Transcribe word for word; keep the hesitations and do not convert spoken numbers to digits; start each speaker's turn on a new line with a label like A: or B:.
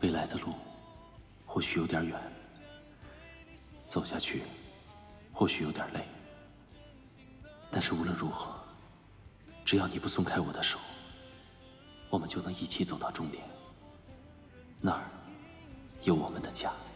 A: 未来的路或许有点远，走下去或许有点累，但是无论如何，只要你不松开我的手，我们就能一起走到终点。那儿有我们的家。